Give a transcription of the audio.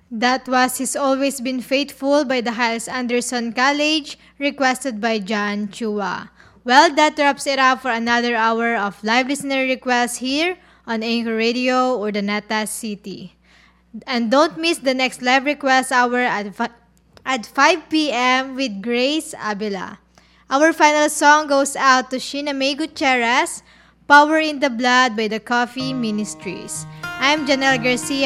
That was He's Always Been Faithful by the Hyles Anderson College, requested by John Chua. Well, that wraps it up for another hour of live listener requests here on Anchor Radio or the Nata City. And don't miss the next live request hour at 5 p.m. with Grace Abela. Our final song goes out to Sheena May Gutierrez, Power in the Blood by the Coffee Ministries. I'm Janelle Garcia.